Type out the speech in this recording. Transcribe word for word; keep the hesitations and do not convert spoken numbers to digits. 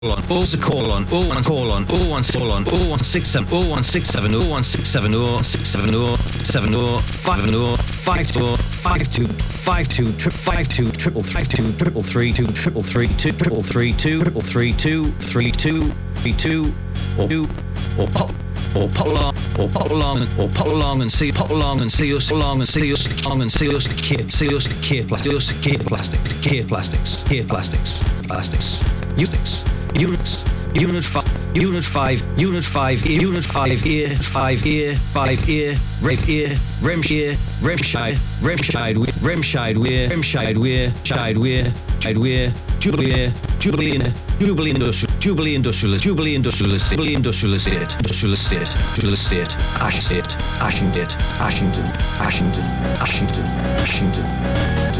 on, oh a call on, oh one call on, oh one call on, oh one six seven, oh one six seven, oh one six seven, oh six seven, oh seven, oh five, oh five two, five two, five two, trip five two, triple five two, triple three two, triple three two, triple three two, triple three two, three two, three two, or two, or pop. Or pop along, or pop along, or pop along and see, pop along and see us along and see us along and see us kid, see us kid, plastic, us kid, plastic, kid plastics, kid plastics, plastics, units, units, unit five, unit five, unit five, unit five, ear, five, ear, five, ear, rape ear, rem shear, rem shide, rem shide, rem shide, weir, rem shide, weir, shide, weir, shide, weir, jubilee, jubilee, jubilee industrial, jubilee industrialist, jubilee industrialist, jubilee industrialist state, industrialist state, industrialist state, Ash state, Ashington, Ashington, Ashington, Ashington, Ashington.